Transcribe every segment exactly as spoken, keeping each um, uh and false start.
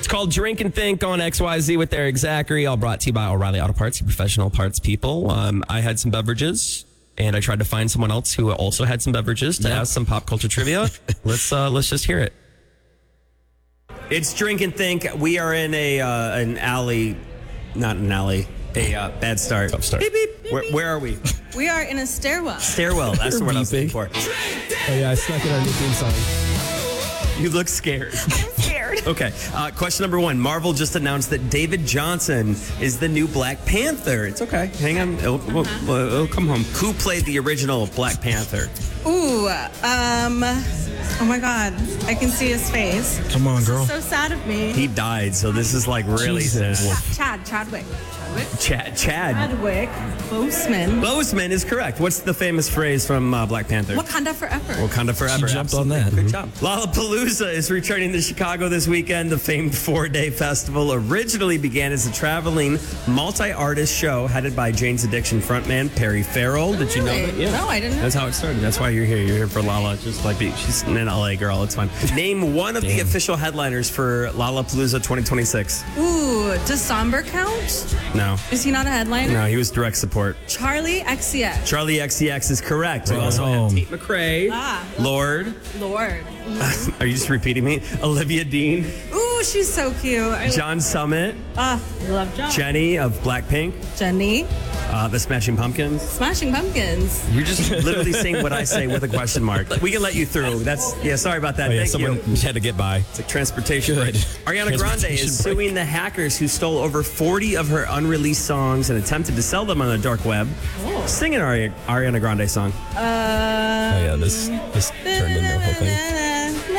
called Drink and Think on X Y Z with Eric Zachary, all brought to you by O'Reilly Auto Parts, your professional parts people. Um, I had some beverages, and I tried to find someone else who also had some beverages to Yep. ask some pop culture trivia. let's uh, let's just hear it. It's Drink and Think. We are in a uh, an alley, not an alley, a uh, bad start. Tough start. Beep, beep. Where, where are we? We are in a stairwell. Stairwell. That's the word I was looking for. Oh, yeah, I snuck in our new theme song. You look scared. I'm scared. Okay, uh, question number one. Marvel just announced that David Johnson is the new Black Panther. It's okay. Hang on. It'll, it'll, it'll come home. Who played the original Black Panther? Ooh, um, oh my God, I can see his face. Come on, girl. So sad of me. He died, so this is like really Jesus. sad. Chad, Chadwick. Chadwick? Chad. Chad. Chadwick Boseman. Boseman is correct. What's the famous phrase from uh, Black Panther? Wakanda forever. Wakanda forever. She jumped on Absolutely. that. Good Mhm. job. Lollapalooza is returning to Chicago this weekend. The famed four-day festival originally began as a traveling multi-artist show headed by Jane's Addiction frontman Perry Farrell. Did you know Really? that? Yeah. No, I didn't know That's how it started. That's why you're here. You're here for Lala. Just like me. She's an L A girl. It's fine. Name one of the Damn. official headliners for Lollapalooza twenty twenty-six. Ooh, does Somber count? No. Is he not a headliner? No, he was direct support. Charlie X C X. Charlie X C X is correct. We Right also home. have Tate McRae, Ah. Lord. Lord. Are you just repeating me? Olivia Dean, Ooh, she's so cute. I John Summit, Ah, love John. Jenny of Blackpink, Jenny. uh, the Smashing Pumpkins. Smashing Pumpkins. You're just literally saying what I say with a question mark. We can let you through. That's yeah. Sorry about that. Oh, yeah, Thank someone you. had to get by. It's like transportation. Good. break. Ariana Grande Transportation is break. suing the hackers who stole over forty of her unreleased songs and attempted to sell them on the dark web. Oh. Sing an Ari- Ariana Grande song. Uh, Oh, yeah, this this turned into a whole thing.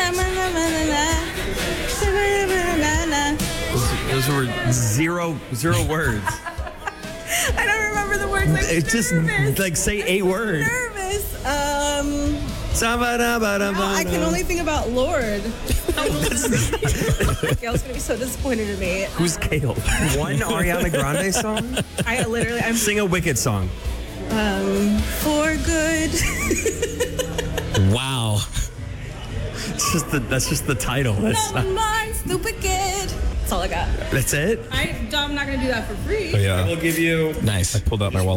Those, those were zero zero words. I don't remember the words. I'm It just nervous. like say a word. nervous. Um, Sa-ba-da-ba-da-ba-da. no, I can only think about Lord. Gail's gonna be so disappointed in me. Who's Kale? One Ariana Grande song? I literally, I'm Sing a Wicked song. um for good. Wow. It's just the, that's just the title. That's, Never mind, the wicked. That's all I got. that's it? I, I'm not gonna do that for free. Oh, yeah. We'll give you. Nice. I pulled out my wallet.